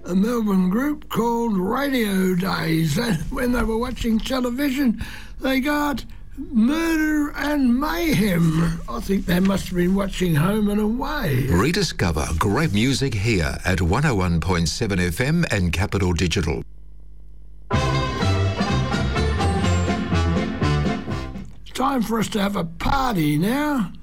a Melbourne group called Radio Days. And when they were watching television, they got Murder and Mayhem. I think they must have been watching Home and Away. Rediscover great music here at 101.7 FM and Capital Digital. It's time for us to have a party now.